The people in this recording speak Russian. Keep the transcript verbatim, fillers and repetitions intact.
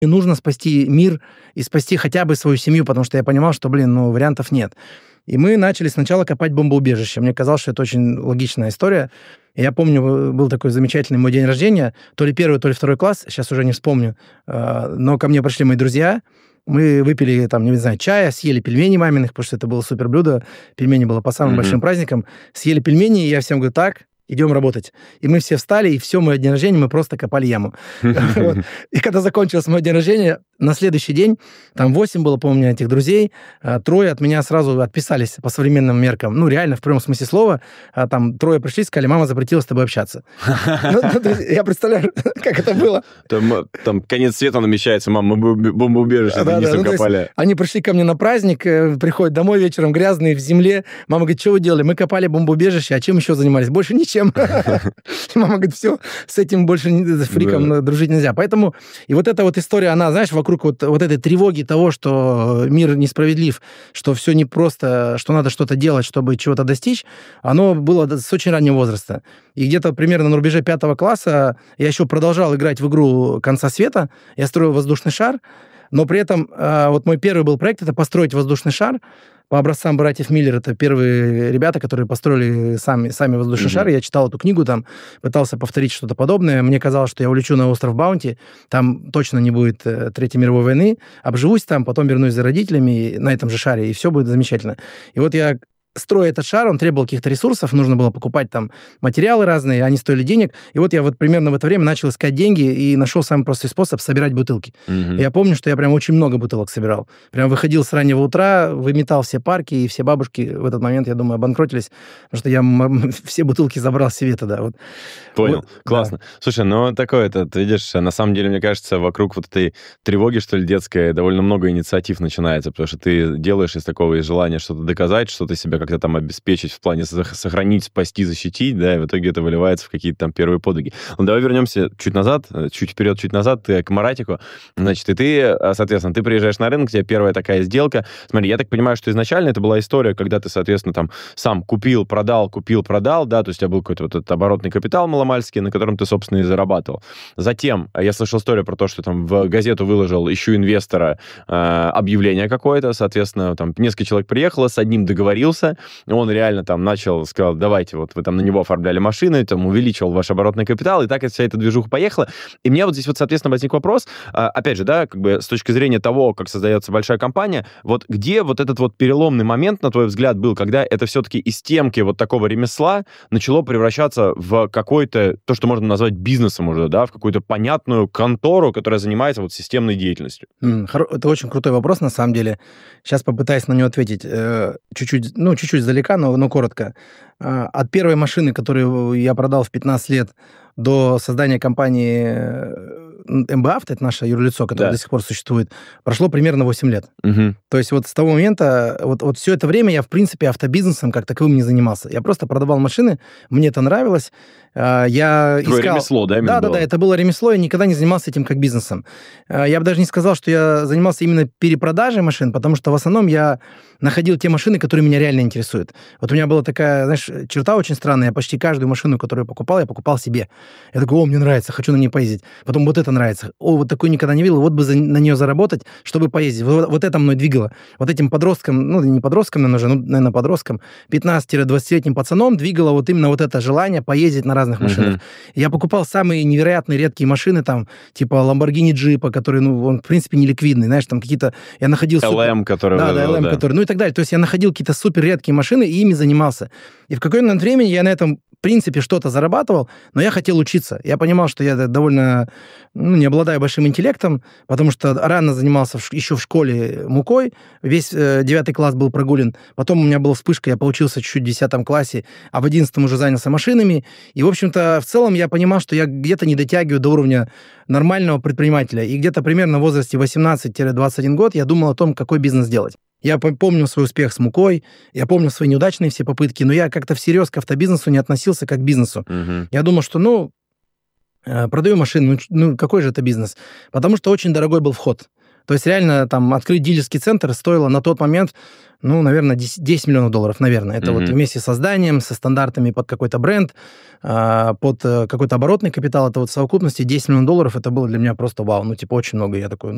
И нужно спасти мир и спасти хотя бы свою семью, потому что я понимал, что, блин, ну, вариантов нет. И мы начали сначала копать бомбоубежище. Мне казалось, что это очень логичная история. И я помню, был такой замечательный мой день рождения, то ли первый, то ли второй класс, сейчас уже не вспомню, но ко мне пришли мои друзья, мы выпили, там, не знаю, чая, съели пельмени маминых, потому что это было супер блюдо, пельмени было по самым mm-hmm. большим праздникам, съели пельмени, и я всем говорю, так, идем работать. И мы все встали, и все мое день рождения мы просто копали яму. И когда закончилось мое день рождения, на следующий день, там восемь было, помню, этих друзей, трое от меня сразу отписались по современным меркам. Ну, реально, в прямом смысле слова. Там трое пришли, сказали, мама запретила с тобой общаться. Я представляю, как это было. Там конец света намечается, мама, мы бомбоубежище Денисом копали. Они пришли ко мне на праздник, приходят домой вечером, грязные, в земле. Мама говорит, что вы делали? Мы копали бомбоубежище, а чем еще занимались? Больше ничем. Мама говорит, все, с этим больше с фриком да. дружить нельзя. Поэтому и вот эта вот история, она, знаешь, вокруг вот, вот этой тревоги того, что мир несправедлив, что все не просто, что надо что-то делать, чтобы чего-то достичь, оно было с очень раннего возраста. И где-то примерно на рубеже пятого класса я еще продолжал играть в игру «Конца света». Я строил воздушный шар, но при этом вот мой первый был проект — это построить воздушный шар, по образцам братьев Миллер. Это первые ребята, которые построили сами, сами воздушный mm-hmm. шар. Я читал эту книгу, там пытался повторить что-то подобное. Мне казалось, что я улечу на остров Баунти, там точно не будет э, Третьей мировой войны. Обживусь там, потом вернусь за родителями на этом же шаре, и все будет замечательно. И вот я... Строя этот шар, он требовал каких-то ресурсов, нужно было покупать там материалы разные, они стоили денег. И вот я вот примерно в это время начал искать деньги и нашел самый простой способ собирать бутылки. Mm-hmm. Я помню, что я прям очень много бутылок собирал. Прям выходил с раннего утра, выметал все парки, и все бабушки в этот момент, я думаю, обанкротились, потому что я все бутылки забрал себе тогда. Вот. Понял, вот, классно. Да. Слушай, ну такое, это, ты видишь, на самом деле, мне кажется, вокруг вот этой тревоги, что ли, детской, довольно много инициатив начинается, потому что ты делаешь из такого из желания что-то доказать, что-то себя как-то там обеспечить в плане сохранить, спасти, защитить, да, и в итоге это выливается в какие-то там первые подвиги. Ну, давай вернемся чуть назад, чуть вперед, чуть назад, ты к Маратику. Значит, и ты, соответственно, ты приезжаешь на рынок, у тебя первая такая сделка. Смотри, я так понимаю, что изначально это была история, когда ты, соответственно, там сам купил, продал, купил, продал, да, то есть у тебя был какой-то вот этот оборотный капитал маломальский, на котором ты, собственно, и зарабатывал. Затем я слышал историю про то, что там в газету выложил, ищу инвестора, э, объявление какое-то, соответственно, там несколько человек приехало, с одним договорился, он реально там начал, сказал, давайте, вот вы там на него оформляли машины, там увеличивал ваш оборотный капитал, и так вся эта движуха поехала. И у меня вот здесь вот, соответственно, возник вопрос, опять же, да, как бы с точки зрения того, как создается большая компания, вот где вот этот вот переломный момент, на твой взгляд, был, когда это все-таки из темки вот такого ремесла начало превращаться в какой-то, то, что можно назвать бизнесом уже, да, в какую-то понятную контору, которая занимается вот системной деятельностью? Это очень крутой вопрос, на самом деле. Сейчас попытаюсь на него ответить чуть-чуть, ну, чуть-чуть издалека, но, но коротко. От первой машины, которую я продал в пятнадцать лет, до создания компании эм бэ Авто, это наше юрлицо, которое да. до сих пор существует, прошло примерно восемь лет. Угу. То есть вот с того момента, вот, вот все это время я, в принципе, автобизнесом как таковым не занимался. Я просто продавал машины, мне это нравилось. Я Твое искал... ремесло, да? Да, да, было? да, это было ремесло, я никогда не занимался этим как бизнесом. Я бы даже не сказал, что я занимался именно перепродажей машин, потому что в основном я находил те машины, которые меня реально интересуют. Вот у меня была такая, знаешь, черта очень странная. Я почти каждую машину, которую я покупал, я покупал себе. Я такой, о, мне нравится, хочу на ней поездить. Потом вот это нравится. О, вот такой никогда не видел, вот бы за, на нее заработать, чтобы поездить. Вот, вот это мной двигало. Вот этим подросткам, ну, не подросткам, наверное, уже, ну, наверное, подросткам, пятнадцати-двадцатилетним пацаном двигало вот именно вот это желание поездить на разных машинах. Mm-hmm. Я покупал самые невероятные редкие машины, там, типа Lamborghini Jeep, который, ну, он, в принципе, не ликвидный, знаешь, там какие-то... Я находил... эл эм, супер... который... Да, да, эл эм, да. который... Ну, и так далее. То есть я находил какие-то супер редкие машины и ими занимался. И в какое-то время я на этом, в принципе, что-то зарабатывал, но я хотел учиться. Я понимал, что я довольно, ну, не обладаю большим интеллектом, потому что рано занимался в, еще в школе мукой, весь э, девятый класс был прогулен, потом у меня была вспышка, я поучился чуть-чуть в десятом классе, а в одиннадцатом уже занялся машинами, и, в общем-то, в целом я понимал, что я где-то не дотягиваю до уровня нормального предпринимателя, и где-то примерно в возрасте восемнадцать-двадцать один год я думал о том, какой бизнес делать. Я помню свой успех с мукой, я помню свои неудачные все попытки, но я как-то всерьез к автобизнесу не относился как к бизнесу. Uh-huh. Я думал, что, ну, продаю машины, ну, какой же это бизнес? Потому что очень дорогой был вход. То есть реально там открыть дилерский центр стоило на тот момент, ну, наверное, десять миллионов долларов, наверное. Это mm-hmm. вот вместе со зданием, со стандартами под какой-то бренд, под какой-то оборотный капитал, это вот в совокупности десять миллионов долларов, это было для меня просто вау, ну, типа, очень много. Я такой,